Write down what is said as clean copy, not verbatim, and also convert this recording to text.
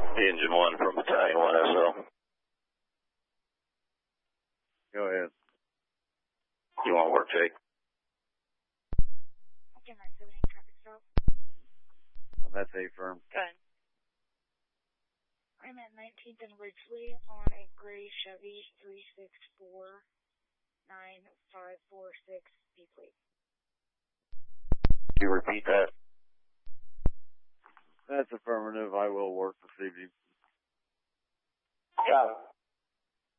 Engine 1 from Battalion 1 SL. Go ahead. You want to work, Jake? Okay, 978 traffic stop. That's a firm. Good. I'm at 19th and Ridgely on a gray Chevy 3649546 B plate. You repeat that? That's affirmative. I will work this evening. Got it.